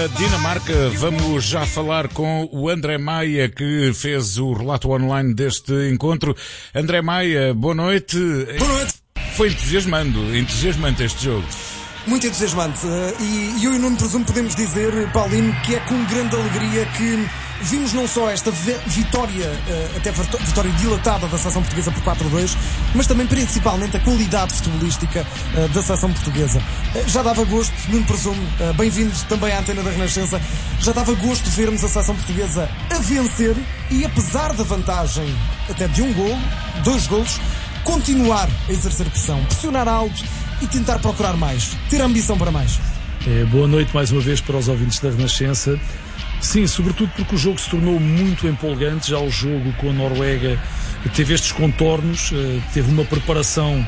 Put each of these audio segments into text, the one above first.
da Dinamarca. Vamos já falar com o André Maia, que fez o relato online deste encontro. André Maia, boa noite. Boa noite. Foi entusiasmante este jogo. Muito entusiasmante. E eu e o Nuno presumo podemos dizer, Paulino, que é com grande alegria que vimos não só esta vitória, até vitória dilatada da seleção portuguesa por 4-2, mas também principalmente a qualidade futebolística da seleção portuguesa. Já dava gosto, Nuno presumo, bem-vindos também à Antena da Renascença, já dava gosto de vermos a seleção portuguesa a vencer e, apesar da vantagem até de 2 golos, continuar a exercer pressão, pressionar alto e tentar procurar mais, ter ambição para mais. Boa noite mais uma vez para os ouvintes da Renascença. Sim, sobretudo porque o jogo se tornou muito empolgante. Já o jogo com a Noruega teve estes contornos, teve uma preparação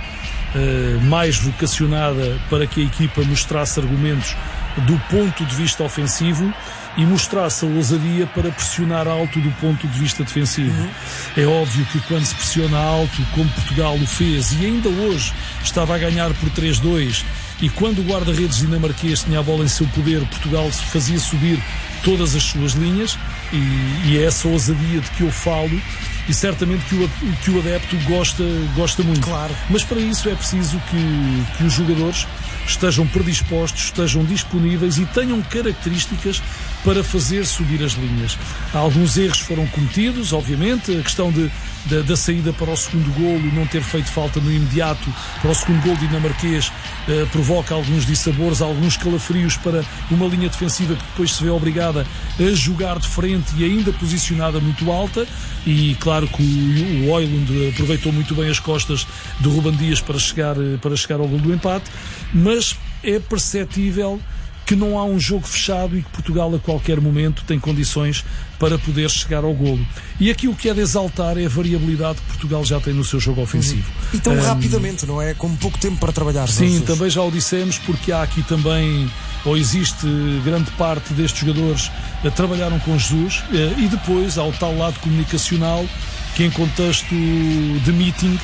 mais vocacionada para que a equipa mostrasse argumentos do ponto de vista ofensivo e mostrasse a ousadia para pressionar alto do ponto de vista defensivo. É óbvio que quando se pressiona alto, como Portugal o fez, e ainda hoje estava a ganhar por 3-2, e quando o guarda-redes dinamarquês tinha a bola em seu poder, Portugal fazia subir todas as suas linhas, e é essa ousadia de que eu falo, e certamente que o adepto gosta muito. Claro. Mas para isso é preciso que os jogadores estejam predispostos, estejam disponíveis e tenham características para fazer subir as linhas. Alguns erros foram cometidos, obviamente, a questão da saída para o segundo golo, não ter feito falta no imediato para o segundo golo dinamarquês, provoca alguns dissabores, alguns calafrios para uma linha defensiva que depois se vê obrigada a jogar de frente e ainda posicionada muito alta, e claro que o Højlund aproveitou muito bem as costas do Ruben Dias para chegar ao golo do empate, mas é perceptível que não há um jogo fechado e que Portugal a qualquer momento tem condições para poder chegar ao golo. E aqui o que é de exaltar é a variabilidade que Portugal já tem no seu jogo ofensivo. E tão rapidamente, não é? Com pouco tempo para trabalhar. Sim, também já o dissemos, porque há aqui também, ou existe grande parte destes jogadores trabalharam com Jesus, e depois há o tal lado comunicacional que em contexto de meeting,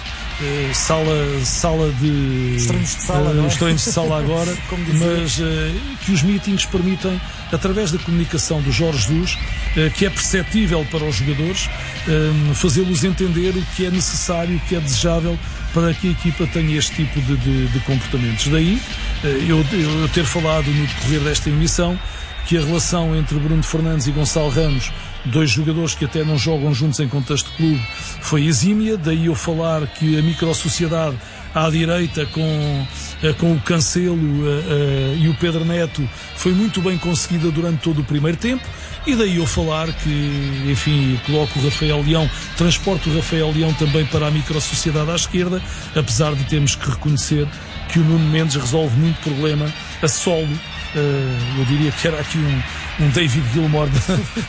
sala de estranhos de sala, não é? Estranhos de sala agora, mas que os meetings permitem, através da comunicação do Jorge Jesus, que é perceptível para os jogadores, fazê-los entender o que é necessário, o que é desejável para que a equipa tenha este tipo de comportamentos. Daí eu ter falado no decorrer desta emissão que a relação entre Bruno Fernandes e Gonçalo Ramos, 2 jogadores que até não jogam juntos em contexto de clube, foi exímia. Daí eu falar que a microsociedade à direita com o Cancelo e o Pedro Neto foi muito bem conseguida durante todo o primeiro tempo. E daí eu falar que, enfim, coloco o Rafael Leão, transporto o Rafael Leão também para a microsociedade à esquerda, apesar de termos que reconhecer que o Nuno Mendes resolve muito problema a solo. Eu diria que era aqui um David Gilmour do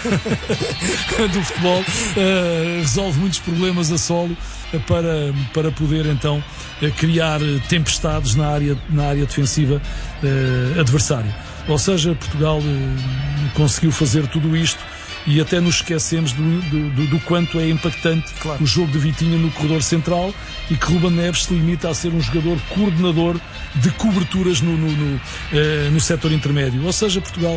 futebol, resolve muitos problemas a solo para poder então criar tempestades na área defensiva adversária. Ou seja, Portugal conseguiu fazer tudo isto e até nos esquecemos do quanto é impactante, claro, o jogo de Vitinha no corredor central, e que Ruben Neves se limita a ser um jogador coordenador de coberturas no setor intermédio. Ou seja, Portugal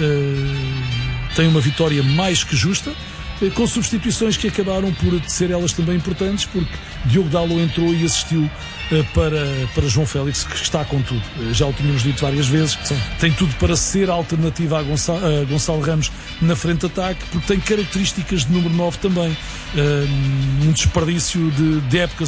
tem uma vitória mais que justa, com substituições que acabaram por ser elas também importantes, porque Diogo Dalot entrou e assistiu para João Félix, que está com tudo. Já o tínhamos dito várias vezes. Sim. Tem tudo para ser alternativa a Gonçalo Ramos na frente de ataque, porque tem características de número 9 também. Um desperdício de épocas